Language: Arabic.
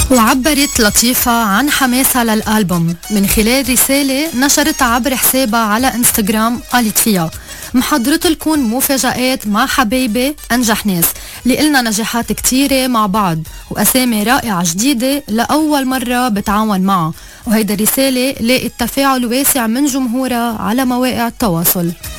وعبرت لطيفة عن حماسها للألبوم من خلال رسالة نشرتها عبر حسابها على انستغرام. قالت فيها: محضرت لكم مفاجآت مع حبايبي أنجح ناس، لقلنا نجاحات كتيرة مع بعض وأسامي رائعة جديدة لأول مرة بتعاون معها، وهيدا الرسالة لاقت تفاعل واسع من جمهورها على مواقع التواصل.